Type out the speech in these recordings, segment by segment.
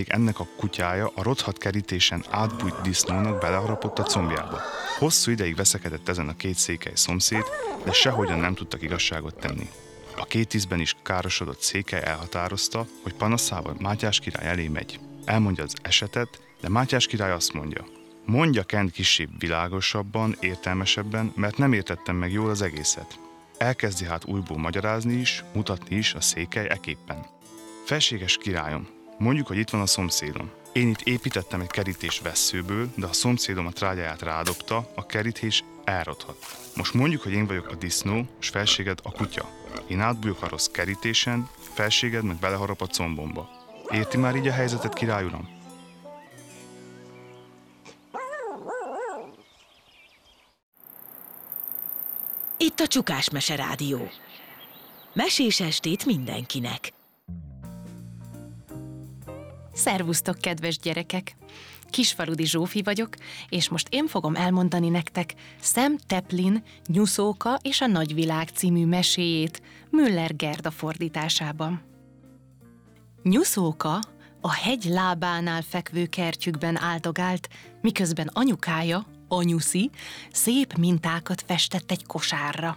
Ennek a kutyája a rothadt kerítésen átbújt disznónak beleharapott a combjába. Hosszú ideig veszekedett ezen a két székely szomszéd, de sehogyan nem tudtak igazságot tenni. A két ízben is károsodott székely elhatározta, hogy panaszával Mátyás király elé megy. Elmondja az esetet, de Mátyás király azt mondja: mondja Kent kissé világosabban, értelmesebben, mert nem értettem meg jól az egészet. Elkezdi hát újból magyarázni is, mutatni is a székely eképpen. Felséges királyom, mondjuk, hogy itt van a szomszédom. Én itt építettem egy kerítés vesszőből, de a szomszédom a trágyáját rádobta, a kerítés elrothadt. Most mondjuk, hogy én vagyok a disznó, és felséged a kutya. Én átbújok a rossz kerítésen, felséged meg beleharap a combomba. Érti már így a helyzetet, király uram? Itt a Csukás Mese Rádió. Mesés estét mindenkinek! Szervusztok, kedves gyerekek! Kisfaludi Zsófi vagyok, és most én fogom elmondani nektek Sam Taplin Nyuszóka és a Nagyvilág című meséjét Müller Gerda fordításában. Nyuszóka a hegy lábánál fekvő kertjükben áldogált, miközben anyukája, Anyuszi, szép mintákat festett egy kosárra.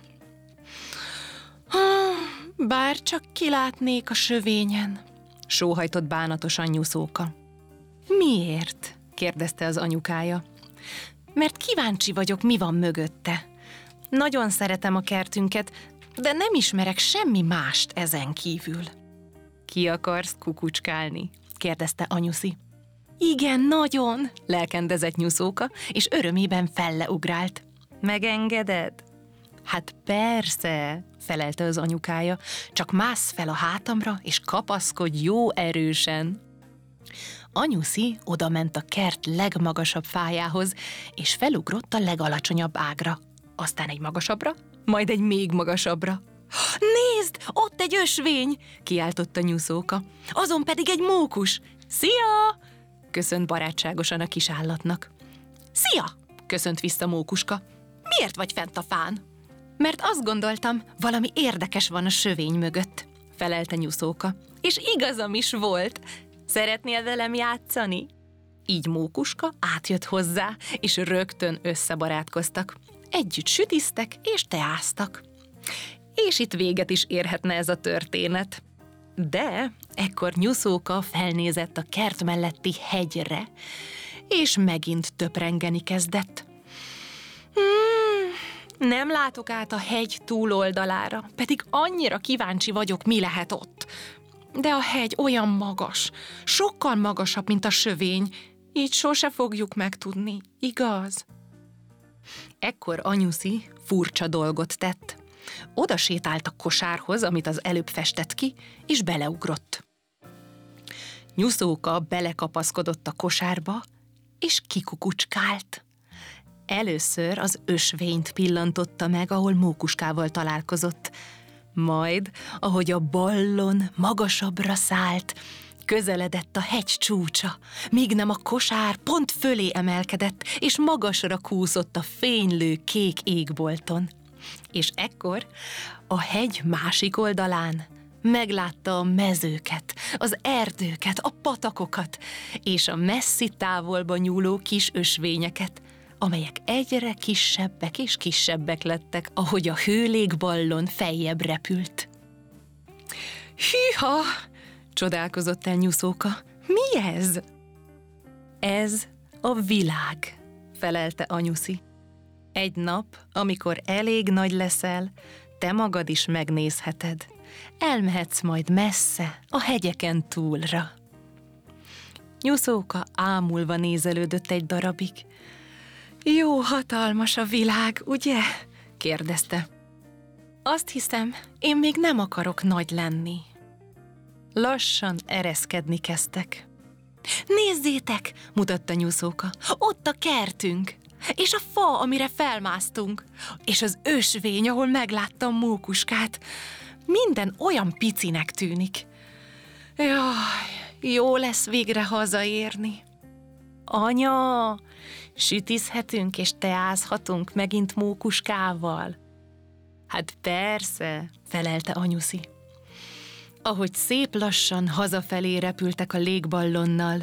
Bár csak kilátnék a sövényen, sóhajtott bánatosan Nyuszóka. Miért? kérdezte az anyukája. Mert kíváncsi vagyok, mi van mögötte. Nagyon szeretem a kertünket, de nem ismerek semmi mást ezen kívül. Ki akarsz kukucskálni? kérdezte Anyuszi. Igen, nagyon, lelkendezett Nyuszóka, és örömében felleugrált. Megengeded? Hát persze, felelte az anyukája, csak mászz fel a hátamra, és kapaszkodj jó erősen. Anyuszi odament a kert legmagasabb fájához, és felugrott a legalacsonyabb ágra, aztán egy magasabbra, majd egy még magasabbra. Nézd, ott egy ösvény! Kiáltotta Nyuszóka. Azon pedig egy mókus. Szia! Köszönt barátságosan a kis állatnak. Szia! Köszönt vissza Mókuska. Miért vagy fent a fán? Mert azt gondoltam, valami érdekes van a sövény mögött, felelte Nyuszóka. És igazam is volt. Szeretnél velem játszani? Így Mókuska átjött hozzá, és rögtön összebarátkoztak. Együtt sütiztek és teáztak. És itt véget is érhetne ez a történet. De ekkor Nyuszóka felnézett a kert melletti hegyre, és megint töprengeni kezdett. Nem látok át a hegy túloldalára, pedig annyira kíváncsi vagyok, mi lehet ott. De a hegy olyan magas, sokkal magasabb, mint a sövény, így sose fogjuk megtudni, igaz? Ekkor Anyuszi furcsa dolgot tett. Oda sétált a kosárhoz, amit az előbb festett ki, és beleugrott. Nyuszóka belekapaszkodott a kosárba, és kikukucskált. Először az ösvényt pillantotta meg, ahol Mókuskával találkozott. Majd, ahogy a ballon magasabbra szállt, közeledett a hegy csúcsa, míg nem a kosár pont fölé emelkedett, és magasra kúszott a fénylő kék égbolton. És ekkor a hegy másik oldalán meglátta a mezőket, az erdőket, a patakokat, és a messzi távolba nyúló kis ösvényeket, amelyek egyre kisebbek és kisebbek lettek, ahogy a hőlégballon feljebb repült. Hűha! Csodálkozott el Nyuszóka. Mi ez? Ez a világ, felelte Anyuszi. Egy nap, amikor elég nagy leszel, te magad is megnézheted. Elmehetsz majd messze, a hegyeken túlra. Nyuszóka ámulva nézelődött egy darabig. Jó hatalmas a világ, ugye? kérdezte. Azt hiszem, én még nem akarok nagy lenni. Lassan ereszkedni kezdtek. Nézzétek, mutatta Nyuszóka, ott a kertünk, és a fa, amire felmásztunk, és az ösvény, ahol megláttam Mókuskát. Minden olyan picinek tűnik. Jaj, jó lesz végre hazaérni. Anya, sütizhetünk és teázhatunk megint Mókuskával? Hát persze, felelte Anyuszi. ahogy szép lassan hazafelé repültek a légballonnal,